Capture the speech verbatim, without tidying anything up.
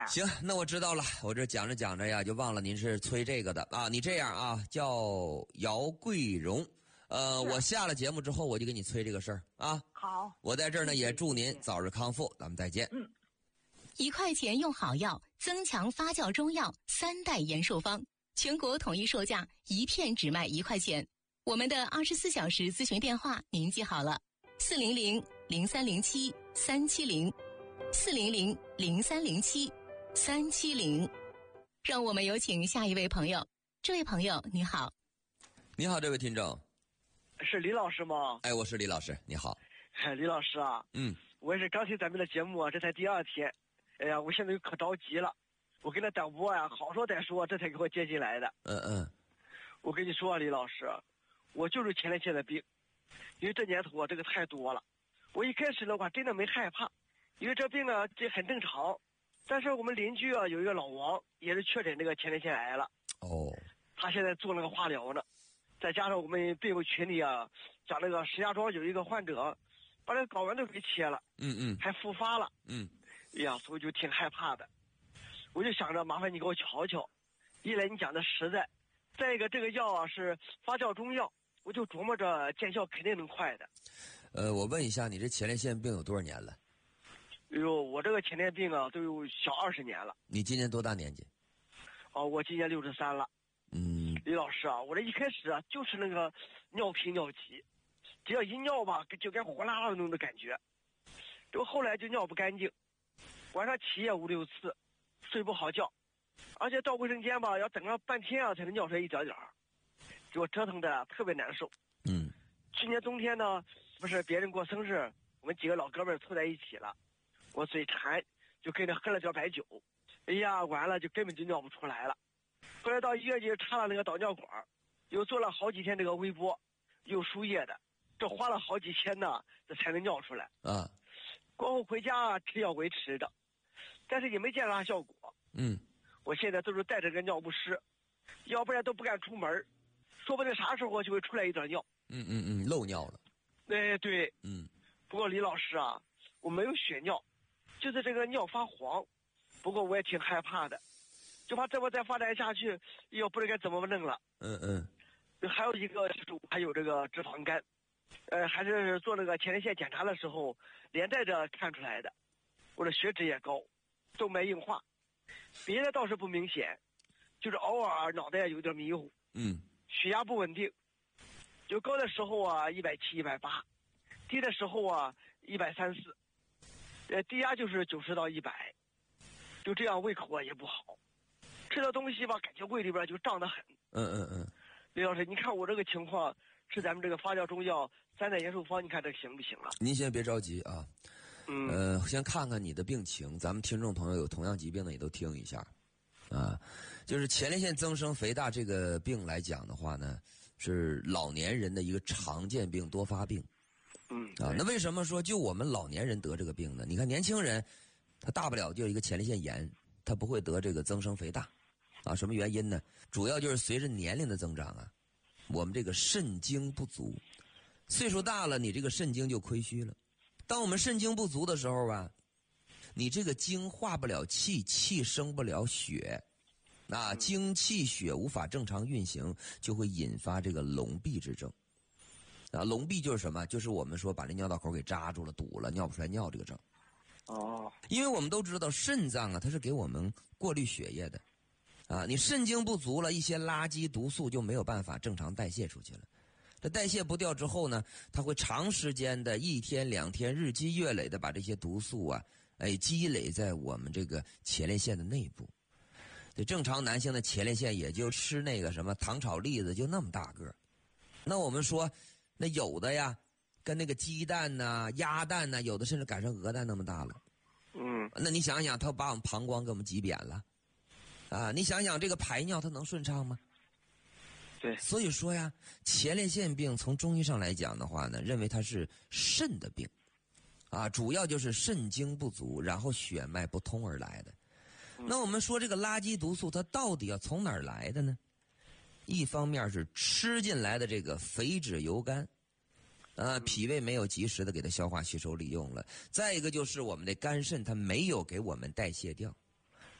行，那我知道了。我这讲着讲着呀，就忘了您是催这个的啊。你这样啊，叫姚桂荣。呃，我下了节目之后，我就给你催这个事儿啊。 好， 我在这儿呢，也祝您早日康复。咱们再见。 嗯， 一块钱用好药，增强发酵中药三代延寿方，全国统一售价，一片只卖一块钱。我们的二十四小时咨询电话您记好了：四零零零三零七三七零，四零零零三零七三七零。让我们有请下一位朋友。这位朋友你好。 你好，这位听众。 是李老师吗？ 哎，我是李老师，你好。 李老师啊， 嗯， 我也是刚听咱们的节目啊，这才第二天，哎呀，我现在就可着急了。我跟他导播呀，好说歹说，这才给我接进来的。 嗯嗯。 我跟你说啊，李老师，我就是前列腺的病，因为这年头啊，这个太多了。我一开始的话真的没害怕，因为这病啊，这很正常。但是我们邻居啊，有一个老王也是确诊这个前列腺癌了。 哦。 他现在做那个化疗呢。再加上我们病友群里啊，讲那个石家庄有一个患者，把这个睾丸都给切了， 嗯嗯， 还复发了， 嗯， 哎呀，所以就挺害怕的。我就想着麻烦你给我瞧瞧，一来你讲的实在，再一个这个药啊是发酵中药，我就琢磨着见效肯定能快的。 呃，我问一下，你这前列腺病有多少年了？ 哎呦，我这个前列病啊都有小二十年了。 你今年多大年纪？ 哦，我今年六十三了。 嗯， 李老师啊，我这一开始啊就是那个尿频尿急，只要一尿吧，就跟火辣辣的那种的感觉。这个后来就尿不干净，晚上起夜五六次，睡不好觉，而且到卫生间吧要等上半天啊才能尿出来一点点，给我折腾的特别难受。 嗯， 去年冬天呢，不是别人过生日，我们几个老哥们凑在一起了，我嘴馋，就跟着喝了点白酒，哎呀，完了就根本就尿不出来了。后来到医院就插了那个导尿管，又做了好几天这个微波，又输液的，这花了好几千呢，这才能尿出来啊。 过后回家吃药维持着，但是也没见啥效果。 嗯， 我现在都是带着个尿不湿，要不然都不敢出门，说不定啥时候就会出来一点尿。 嗯嗯嗯，漏尿了。 哎，对。 嗯。 不过李老师啊，我没有血尿，就是这个尿发黄，不过我也挺害怕的。就怕这么再发展下去，又不知该怎么弄了。 嗯嗯。 还有一个就是还有这个脂肪肝，呃，还是做那个前列腺检查的时候连带着看出来的。我的血脂也高，动脉硬化，别的倒是不明显，就是偶尔脑袋有点迷糊。 嗯。 血压不稳定，就高的时候啊一百七、一百八，低的时候啊一百三四，呃，低压就是九十到一百，就这样胃口啊也不好。吃的东西吧，感觉胃里边就胀得很。 嗯嗯嗯， 李老师，你看我这个情况，吃咱们这个发酵中药三代延寿方，你看这行不行了？ 您先别着急啊， 嗯， 呃，先看看你的病情，咱们听众朋友有同样疾病的也都听一下，啊，就是前列腺增生肥大这个病来讲的话呢，是老年人的一个常见病多发病。 嗯， 啊，那为什么说就我们老年人得这个病呢？你看年轻人，他大不了就一个前列腺炎，他不会得这个增生肥大。啊，什么原因呢？主要就是随着年龄的增长啊，我们这个肾精不足，岁数大了，你这个肾精就亏虚了。当我们肾精不足的时候吧，你这个精化不了气，气生不了血，啊，精气血无法正常运行，就会引发这个痨闭之症。啊，痨闭就是什么？就是我们说把这尿道口给扎住了、堵了，尿不出来尿这个症。 哦， 因为我们都知道肾脏啊，它是给我们过滤血液的。啊，你肾精不足了，一些垃圾毒素就没有办法正常代谢出去了。这代谢不掉之后呢，它会长时间的一天两天日积月累的把这些毒素啊，哎积累在我们这个前列腺的内部。对，正常男性的前列腺也就吃那个什么糖炒栗子就那么大个。那我们说，那有的呀，跟那个鸡蛋呐、鸭蛋呐，有的甚至赶上鹅蛋那么大了。 嗯， 那你想想，它把我们膀胱给我们挤扁了。啊，你想想这个排尿它能顺畅吗？ 对， 所以说呀，前列腺病从中医上来讲的话呢，认为它是肾的病，啊，主要就是肾精不足，然后血脉不通而来的。那我们说这个垃圾毒素它到底要从哪儿来的呢？一方面是吃进来的这个肥脂油甘，啊，脾胃没有及时的给它消化吸收利用了；再一个就是我们的肝肾它没有给我们代谢掉。